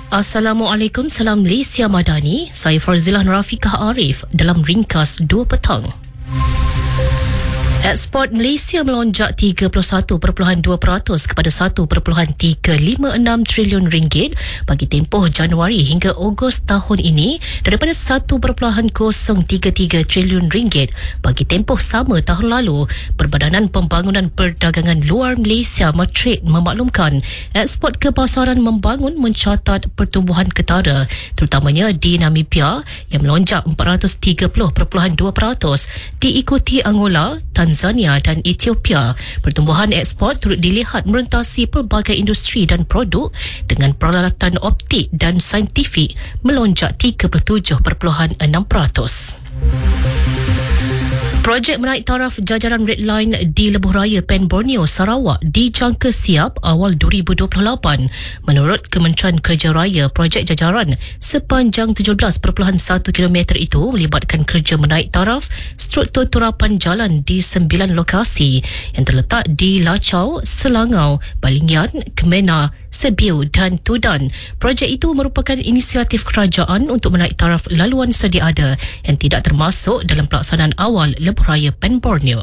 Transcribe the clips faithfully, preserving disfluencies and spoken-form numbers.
Assalamualaikum, salam Malaysia Madani. Saya Farzilah Rafiqah Arif dalam ringkas dua petang. Ekspor Malaysia melonjak tiga puluh satu perpuluhan dua peratus kepada satu perpuluhan tiga lima enam trilion ringgit bagi tempoh Januari hingga Ogos tahun ini daripada satu perpuluhan kosong tiga tiga trilion ringgit bagi tempoh sama tahun lalu. Perbadanan Pembangunan Perdagangan Luar Malaysia Matrade memaklumkan ekspor ke pasaran membangun mencatat pertumbuhan ketara terutamanya di Namibia yang melonjak empat ratus tiga puluh perpuluhan dua peratus diikuti Angola, Tanzania dan Ethiopia. Pertumbuhan ekspor turut dilihat merentasi pelbagai industri dan produk dengan peralatan optik dan saintifik melonjak tiga puluh tujuh perpuluhan enam peratus. Projek menaik taraf jajaran Red Line di Lebuh Raya Pen Borneo, Sarawak dijangka siap awal dua ribu dua puluh lapan. Menurut Kementerian Kerja Raya, projek jajaran sepanjang tujuh belas perpuluhan satu kilometer itu melibatkan kerja menaik taraf struktur turapan jalan di sembilan lokasi yang terletak di Lachau, Selangau, Balingian, Kemena, Sebiu dan Tudan. Projek itu merupakan inisiatif kerajaan untuk menaik taraf laluan sedia ada yang tidak termasuk dalam pelaksanaan awal Lebuh Raya Pen Borneo.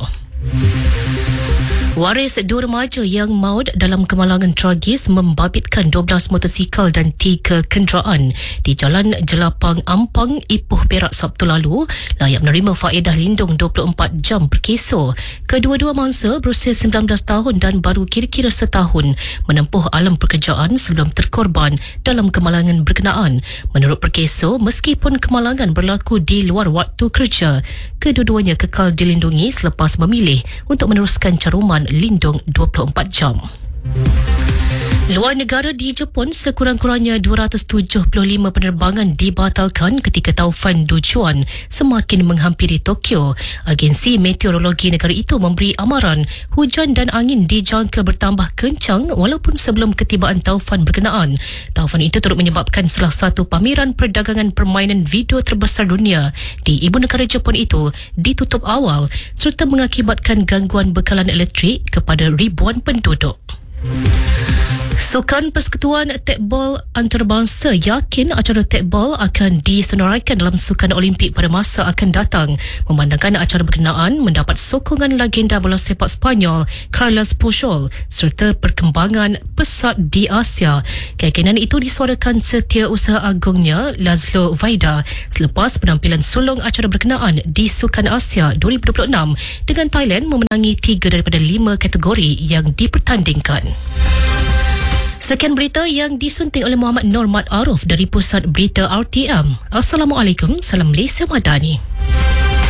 Waris dua remaja yang maut dalam kemalangan tragis membabitkan dua belas motosikal dan tiga kenderaan di Jalan Jelapang Ampang, Ipoh, Perak Sabtu lalu layak menerima faedah lindung dua puluh empat jam berkesor. Kedua-dua mangsa berusia sembilan belas tahun dan baru kira-kira setahun menempuh alam pekerjaan sebelum terkorban dalam kemalangan berkenaan. Menurut perkesor, meskipun kemalangan berlaku di luar waktu kerja, kedua-duanya kekal dilindungi selepas memilih untuk meneruskan caruman lindung dua puluh empat jam. Luar negara di Jepun, sekurang-kurangnya dua ratus tujuh puluh lima penerbangan dibatalkan ketika taufan Duchuan semakin menghampiri Tokyo. Agensi meteorologi negara itu memberi amaran hujan dan angin dijangka bertambah kencang walaupun sebelum ketibaan taufan berkenaan. Taufan itu turut menyebabkan salah satu pameran perdagangan permainan video terbesar dunia di ibu negara Jepun itu ditutup awal serta mengakibatkan gangguan bekalan elektrik kepada ribuan penduduk. Sukan Persekutuan Tekbol Antarabangsa yakin acara tekbol akan disenaraikan dalam Sukan Olimpik pada masa akan datang memandangkan acara berkenaan mendapat sokongan legenda bola sepak Sepanyol Carles Puyol serta perkembangan pesat di Asia. Keyakinan itu disuarakan Setiausaha Agungnya Laszlo Vaida selepas penampilan sulung acara berkenaan di Sukan Asia dua ribu dua puluh enam dengan Thailand memenangi tiga daripada lima kategori yang dipertandingkan. Sekian berita yang disunting oleh Muhammad Nur Mat Aruf dari Pusat Berita R T M. Assalamualaikum, salam Malaysia Madani.